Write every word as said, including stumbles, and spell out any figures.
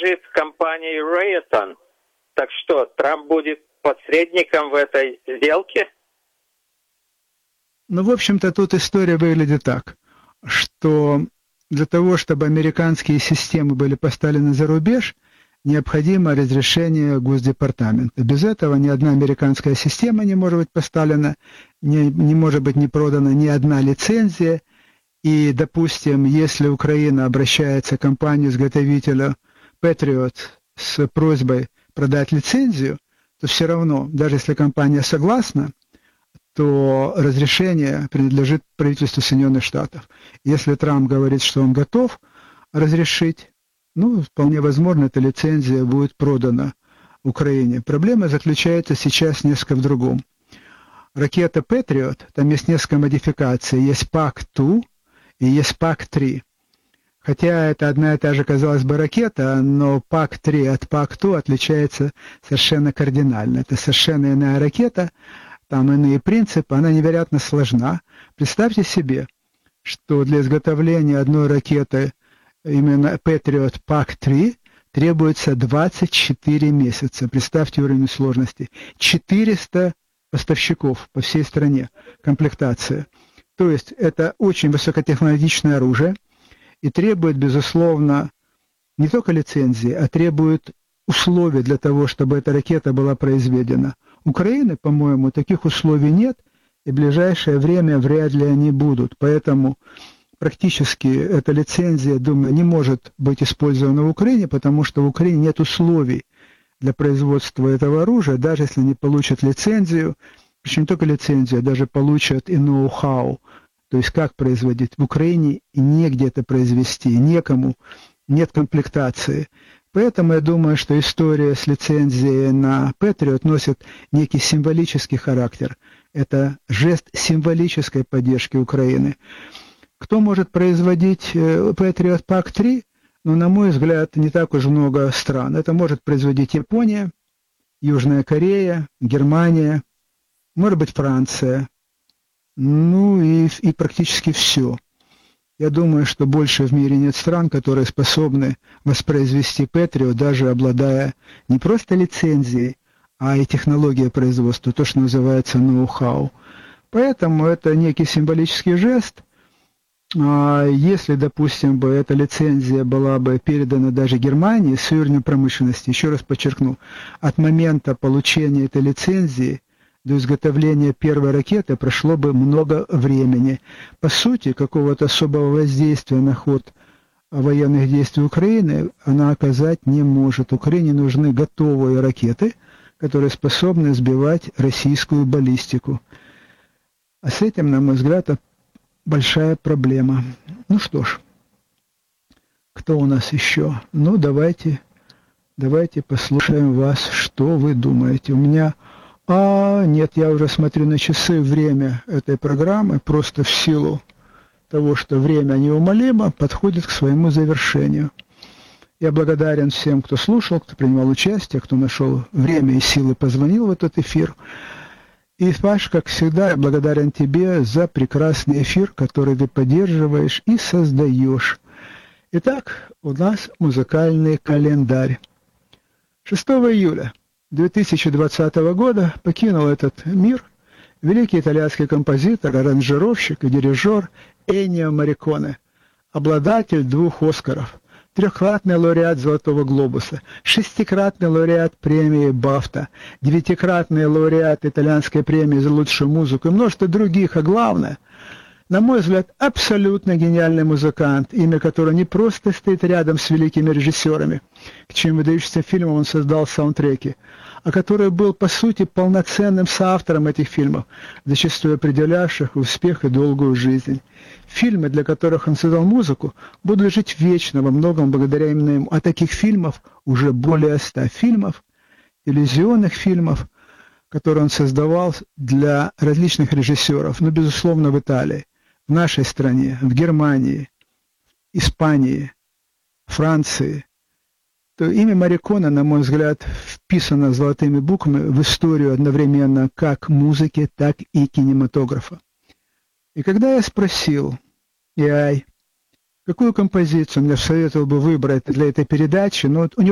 принадлежит компании Raytheon. Так что, Трамп будет посредником в этой сделке? Ну, в общем-то, тут история выглядит так, что для того, чтобы американские системы были поставлены за рубеж, необходимо разрешение Госдепартамента. Без этого ни одна американская система не может быть поставлена, не, не может быть не продана ни одна лицензия. И, допустим, если Украина обращается к компании-изготовителю Patriot с просьбой продать лицензию, то все равно, даже если компания согласна, то разрешение принадлежит правительству Соединенных Штатов. Если Трамп говорит, что он готов разрешить, ну, вполне возможно, эта лицензия будет продана Украине. Проблема заключается сейчас несколько в другом. Ракета Patriot, там есть несколько модификаций. Есть пак два и есть пак три. Хотя это одна и та же, казалось бы, ракета, но пак три от пак два отличается совершенно кардинально. Это совершенно иная ракета, там иные принципы, она невероятно сложна. Представьте себе, что для изготовления одной ракеты именно Patriot пак три требуется двадцать четыре месяца. Представьте уровень сложности. четыреста поставщиков по всей стране, комплектация. То есть это очень высокотехнологичное оружие и требует, безусловно, не только лицензии, а требует условий для того, чтобы эта ракета была произведена. Украины, по-моему, таких условий нет, и в ближайшее время вряд ли они будут. Поэтому практически эта лицензия, думаю, не может быть использована в Украине, потому что в Украине нет условий для производства этого оружия, даже если они получат лицензию, причем не только лицензию, а даже получат и ноу-хау, то есть как производить. В Украине негде это произвести, некому, нет комплектации. Поэтому я думаю, что история с лицензией на Patriot носит некий символический характер. Это жест символической поддержки Украины. Кто может производить Patriot пак три? Ну, на мой взгляд, не так уж много стран. Это может производить Япония, Южная Корея, Германия, может быть, Франция. Ну и, и практически все. Я думаю, что больше в мире нет стран, которые способны воспроизвести Patriot, даже обладая не просто лицензией, а и технологией производства, то, что называется ноу-хау. Поэтому это некий символический жест. Если, допустим, бы эта лицензия была бы передана даже Германии с уровнем промышленности, еще раз подчеркну, от момента получения этой лицензии до изготовления первой ракеты прошло бы много времени. По сути, какого-то особого воздействия на ход военных действий Украины она оказать не может. Украине нужны готовые ракеты, которые способны сбивать российскую баллистику. А с этим, на мой взгляд, большая проблема. Ну что ж, кто у нас еще? Ну, давайте, давайте послушаем вас, что вы думаете. У меня... А, нет, я уже смотрю на часы, время этой программы, просто в силу того, что время неумолимо, подходит к своему завершению. Я благодарен всем, кто слушал, кто принимал участие, кто нашел время и силы, позвонил в этот эфир. И, Паш, как всегда, я благодарен тебе за прекрасный эфир, который ты поддерживаешь и создаешь. Итак, у нас музыкальный календарь. шестого июля две тысячи двадцатого года покинул этот мир великий итальянский композитор, аранжировщик и дирижер Эннио Морриконе, обладатель двух Оскаров, трехкратный лауреат Золотого глобуса, шестикратный лауреат премии Бафта, девятикратный лауреат итальянской премии за лучшую музыку и множество других, а главное, на мой взгляд, абсолютно гениальный музыкант, имя которого не просто стоит рядом с великими режиссерами, к чьим выдающимся фильмам он создал саундтреки, а который был, по сути, полноценным соавтором этих фильмов, зачастую определявших успех и долгую жизнь. Фильмы, для которых он создал музыку, будут жить вечно, во многом благодаря именно ему. А таких фильмов уже более ста фильмов, иллюзионных фильмов, которые он создавал для различных режиссеров, ну, безусловно, в Италии, в нашей стране, в Германии, Испании, Франции, то имя Морриконе, на мой взгляд, вписано золотыми буквами в историю одновременно как музыки, так и кинематографа. И когда я спросил, Яй, какую композицию мне советовал бы выбрать для этой передачи, ну, у него